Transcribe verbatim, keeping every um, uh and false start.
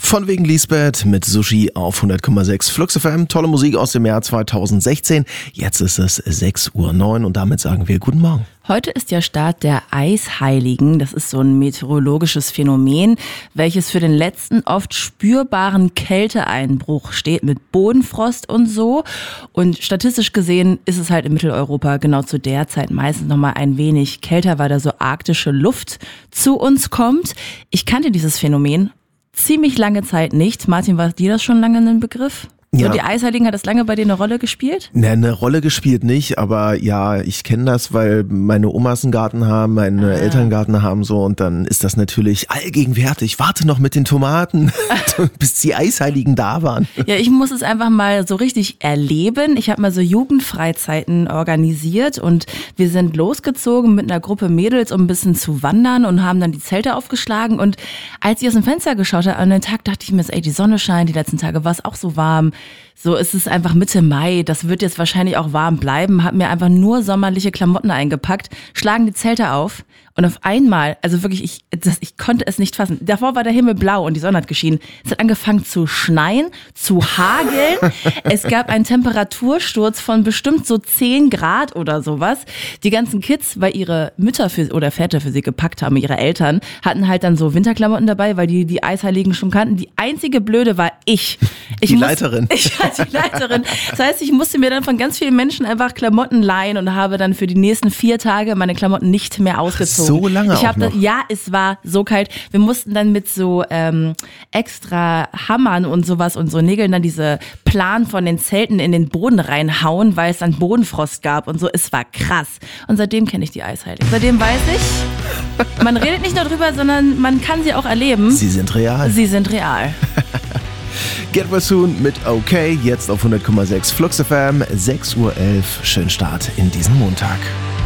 Von wegen Lisbeth mit Sushi auf hundert Komma sechs Flux F M. Tolle Musik aus dem Jahr zweitausendsechzehn. Jetzt ist es sechs Uhr neun und damit sagen wir guten Morgen. Heute ist ja Start der Eisheiligen. Das ist so ein meteorologisches Phänomen, welches für den letzten oft spürbaren Kälteeinbruch steht mit Bodenfrost und so. Und statistisch gesehen ist es halt in Mitteleuropa genau zu der Zeit meistens nochmal ein wenig kälter, weil da so arktische Luft zu uns kommt. Ich kannte dieses Phänomen ziemlich lange Zeit nicht. Martin, war dir das schon lange ein Begriff? Ja. So, die Eisheiligen, hat das lange bei dir eine Rolle gespielt? Ne, eine Rolle gespielt nicht, aber ja, ich kenne das, weil meine Omas einen Garten haben, meine ah. Eltern einen Garten haben so und dann ist das natürlich allgegenwärtig. Warte noch mit den Tomaten, bis die Eisheiligen da waren. Ja, ich muss es einfach mal so richtig erleben. Ich habe mal so Jugendfreizeiten organisiert und wir sind losgezogen mit einer Gruppe Mädels, um ein bisschen zu wandern und haben dann die Zelte aufgeschlagen und als ich aus dem Fenster geschaut habe an den Tag, dachte ich mir, ey, die Sonne scheint, die letzten Tage war es auch so warm. So ist es einfach Mitte Mai, das wird jetzt wahrscheinlich auch warm bleiben, hab mir einfach nur sommerliche Klamotten eingepackt, schlagen die Zelte auf und auf einmal, also wirklich, ich, das, ich konnte es nicht fassen. Davor war der Himmel blau und die Sonne hat geschienen. Es hat angefangen zu schneien, zu hageln. Es gab einen Temperatursturz von bestimmt so zehn Grad oder sowas. Die ganzen Kids, weil ihre Mütter für, oder Väter für sie gepackt haben, ihre Eltern, hatten halt dann so Winterklamotten dabei, weil die die Eisheiligen schon kannten. Die einzige Blöde war ich. ich die muss, Leiterin. Ich war die Leiterin. Das heißt, ich musste mir dann von ganz vielen Menschen einfach Klamotten leihen und habe dann für die nächsten vier Tage meine Klamotten nicht mehr ausgezogen. So lange ich auch hab noch? Das, ja, es war so kalt. Wir mussten dann mit so ähm, extra Hammern und sowas und so Nägeln dann diese Plan von den Zelten in den Boden reinhauen, weil es dann Bodenfrost gab und so. Es war krass. Und seitdem kenne ich die Eisheiligen. Seitdem weiß ich, man redet nicht nur drüber, sondern man kann sie auch erleben. Sie sind real. Sie sind real. Get Well Soon mit OK, jetzt auf hundert Komma sechs Flux F M, sechs Uhr elf. Schönen Start in diesen Montag.